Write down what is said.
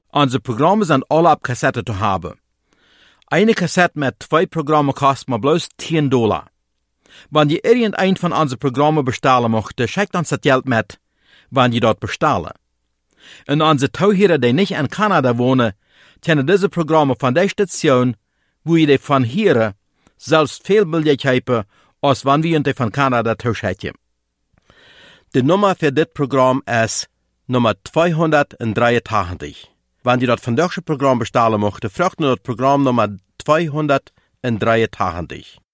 Unsere Programme sind alle auf Kassette zu haben. Eine Kassette mit 2 Programmen kostet mir bloß $10. Wenn ihr irgendein von unseren Programmen bestellen möchte, schickt uns das Geld mit, wenn ihr dort bestellen. Und unsere Zuhörer, die nicht in Kanada wohnen, können diese Programme von der Station, wo ihr die von hier selbst viel billiger haben, als wenn wir die von Kanada zuschicken. Die Nummer für das Programm ist Nummer 283. Wenn ihr das von deutschen Programm bestellen möchtet, fragt ihr das Programm Nummer 283.